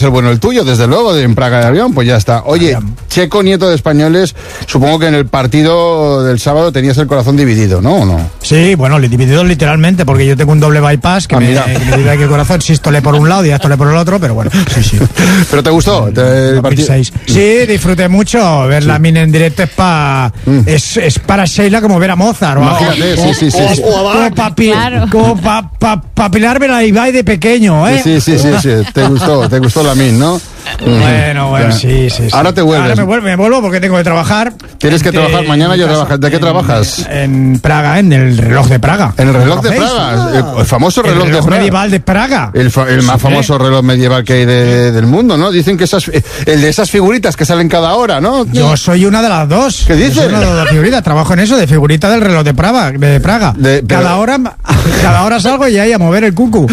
el bueno el tuyo, desde luego, en Praga de avión, pues ya está. Oye, Checo, nieto de españoles, supongo que en el partido del sábado tenías el corazón dividido, ¿no? ¿O no? Sí, bueno, dividido literalmente, porque yo tengo un doble bypass que me divide aquí el corazón, sístole por un lado y diástole por el otro, pero bueno, sí. ¿Pero te gustó el partido? Sí, disfruté mucho. Ver la mina en directo es para Sheila como ver a Mozart. Imagínate, sí. Como para pilarme la Ibai de pequeño, ¿eh? Sí. Te gustó la min, ¿no? Bueno, sí. Ahora te vuelves. Ahora me vuelvo porque tengo que trabajar. ¿Tienes que trabajar mañana? Ya trabajas. ¿De qué trabajas? En Praga, en el reloj de Praga. ¿En el reloj de Praga? El famoso reloj de Praga. Medieval de Praga. El más famoso reloj medieval que hay del mundo, ¿no? Dicen que el de esas figuritas que salen cada hora, ¿no? Yo soy una de las dos. ¿Qué dices? Yo soy una de las figuritas. Trabajo en eso, de figurita del reloj de Praga. Cada hora salgo y ahí a mover el cucu.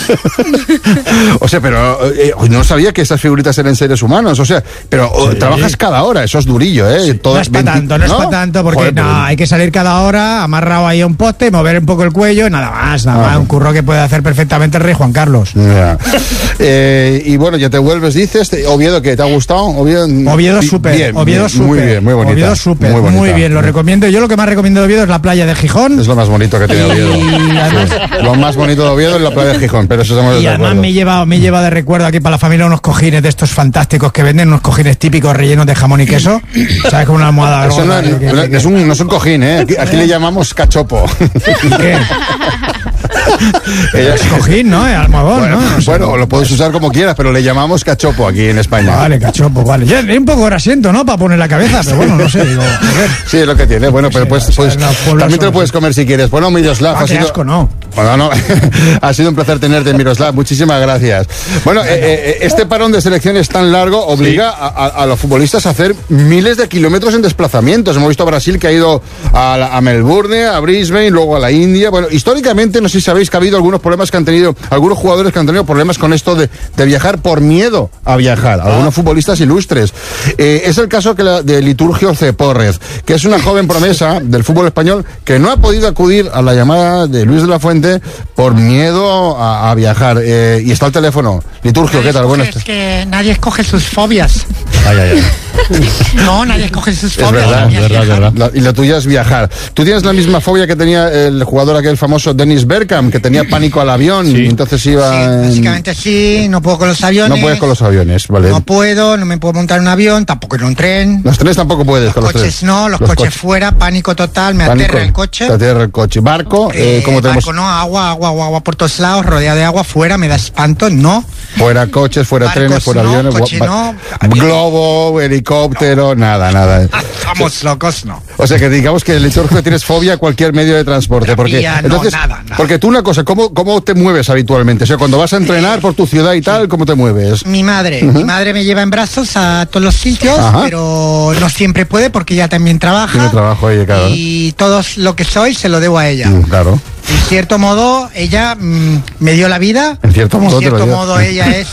O sea, pero no sabía que esas figuritas eran seres humanos. O sea, pero trabajas cada hora. Eso es durillo, ¿eh? Sí. No es para tanto, porque hay que salir cada hora amarrado ahí a un poste, mover un poco el cuello, nada más. Un curro que puede hacer perfectamente el rey Juan Carlos. Yeah. Y bueno, ya te vuelves, dices. Oviedo, ¿qué te ha gustado? Oviedo súper. Oviedo súper. Muy bien, muy bonita. Oviedo súper, muy bien. Lo recomiendo. Yo lo que más recomiendo de Oviedo es la playa de Gijón. Es lo más bonito que tiene Oviedo. Lo más bonito de Oviedo es la playa de Gijón, pero eso estamos de acuerdo. Y además me lleva de recuerdo aquí para la familia unos cojines de estos fantásticos que venden, unos cojines típicos rellenos de jamón y queso. ¿Sabes? Con una almohada. Eso no es un cojín, ¿eh? Aquí le llamamos cachopo. ¿Y qué? Es cojín, ¿no? Es almohadón, ¿no? Bueno, lo puedes usar como quieras, pero le llamamos cachopo aquí en España. Vale, cachopo, vale. Ya un poco grasiento, ¿no? Para poner la cabeza, pero bueno, no sé. Digo, sí, es lo que tiene. Bueno, pero pues también te lo puedes comer si quieres. Bueno, Miroslav, qué asco, no. Bueno, no. Ha sido un placer tenerte, Miroslav. Muchísimas gracias. Bueno, este parón de selecciones tan largo obliga a los futbolistas a hacer miles de kilómetros en desplazamientos. Hemos visto a Brasil que ha ido a Melbourne, a Brisbane, luego a la India. Bueno, históricamente, no sé si sabéis que ha habido algunos problemas que han tenido, algunos jugadores que han tenido problemas con esto de viajar por miedo a viajar. Algunos futbolistas ilustres. Es el caso de Liturgio Cepórrez, que es una joven promesa del fútbol español que no ha podido acudir a la llamada de Luis de la Fuente por miedo a viajar. Y está al teléfono. Liturgio, ¿qué tal? Buenas tardes. Es que nadie escoge sus fobias. Ay. No, nadie escoge sus fobias. Es verdad. Y la tuya es viajar. Tú tienes la misma fobia que tenía el jugador aquel famoso Dennis Bergkamp, que tenía pánico al avión, y entonces iba... Sí, básicamente sí, no puedo con los aviones. No puedes con los aviones, vale. No me puedo montar en un avión, tampoco en un tren. Los trenes tampoco puedes con los coches trenes. No, los coches fuera, pánico total, aterra el coche. Te aterra el coche. ¿Barco? ¿Cómo tenemos? Barco no, agua por todos lados, rodeado de agua, fuera, me da espanto, no. Fuera coches, fuera Barcos trenes, fuera aviones. Coche no. Globo, helicóptero, nada. Estamos locos, no. O sea que digamos que el Liturgio tienes fobia a cualquier medio de transporte. Nada. Porque tú una cosa, ¿cómo te mueves habitualmente? O sea, cuando vas a entrenar por tu ciudad y tal, ¿cómo te mueves? Mi madre me lleva en brazos a todos los sitios, pero no siempre puede porque ella también trabaja. Tiene trabajo ella, claro. Y todo lo que soy se lo debo a ella. Claro. En cierto modo, ella me dio la vida. En cierto modo ella es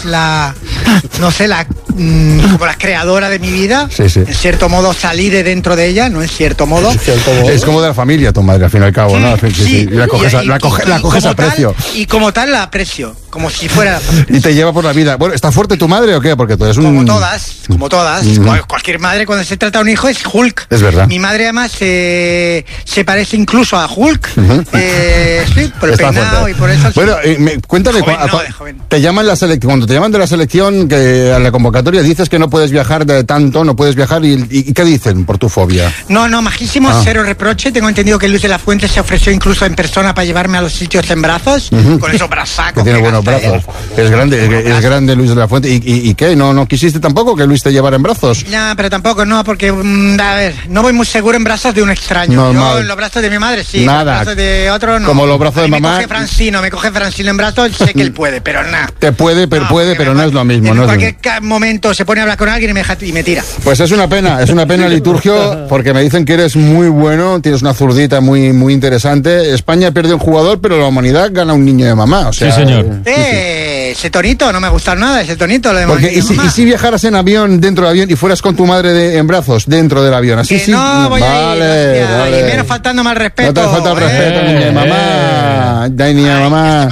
como la creadora de mi vida. Sí. En cierto modo, salí de dentro de ella, no en cierto modo. Es como de la familia tu madre, al fin y al cabo, ¿no? Sí. La coges a precio. Y como tal la aprecio, como si fuera... Y te lleva por la vida. Bueno, ¿está fuerte tu madre o qué? Porque tú eres Como todas. Cualquier madre cuando se trata de un hijo es Hulk. Es verdad. Mi madre además se parece incluso a Hulk. Sí, por el peinado y por eso... Bueno, cuéntame, te llaman cuando te llaman de la selección, que a la convocatoria dices que no puedes viajar no puedes viajar, ¿y qué dicen por tu fobia? No, majísimo, cero reproche. Tengo entendido que Luis de la Fuente se ofreció incluso en persona para llevarme a los sitios en brazos, con esos brazacos. Que tiene buenos brazos. Es grande Luis de la Fuente. ¿Y qué? ¿No quisiste tampoco que Luis te llevara en brazos? Ya, pero tampoco, no, porque, a ver, no voy muy seguro en brazos de un extraño. Normal. Yo en los brazos de mi madre sí, nada. en los brazos de otro no. Como los brazos de mamá. Me coge Francino en brazos, sé que él puede, pero nada. Te puede, pero no es lo mismo. En cualquier momento se pone a hablar con alguien y me tira. Pues es una pena Liturgio, porque me dicen que eres muy bueno, tienes una zurdita muy, muy interesante. España pierde un jugador, pero la humanidad gana un niño de mamá. O sea, sí, señor. ese tonito, no me gusta nada, ese tonito. Lo de Porque, ¿y si viajaras en avión, dentro del avión, y fueras con tu madre en brazos, dentro del avión? Así que sí. No voy a ir, vale. Y menos faltándome al respeto. No te falta el respeto, niña, mamá. Niña, mamá.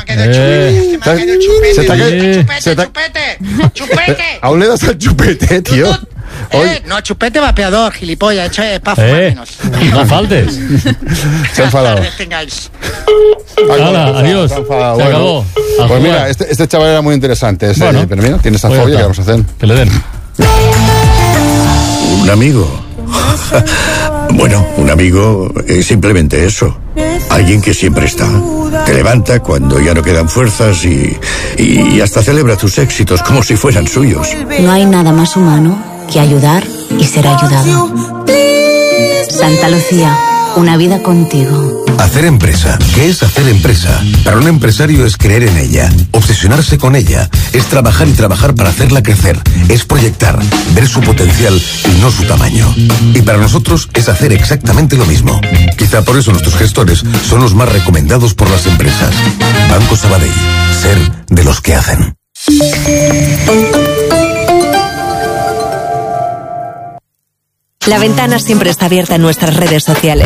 ¡Chupete! Aún le das al chupete, tío. No, chupete vapeador, gilipollas, hecho es para fumar menos. No faltes. Se ha enfadado. Hala, adiós. Se acabó. Pues mira, este chaval era muy interesante. Bueno, pero mira, tiene esta fobia, ¿qué vamos a hacer? Que le den. Un amigo. Bueno, un amigo es simplemente eso. Alguien que siempre está. Te levanta cuando ya no quedan fuerzas y hasta celebra tus éxitos como si fueran suyos. No hay nada más humano que ayudar y ser ayudado. Santa Lucía, una vida contigo. Hacer empresa. ¿Qué es hacer empresa? Para un empresario es creer en ella, obsesionarse con ella, es trabajar y trabajar para hacerla crecer, es proyectar, ver su potencial y no su tamaño. Y para nosotros es hacer exactamente lo mismo. Quizá por eso nuestros gestores son los más recomendados por las empresas. Banco Sabadell. Ser de los que hacen. La Ventana siempre está abierta en nuestras redes sociales.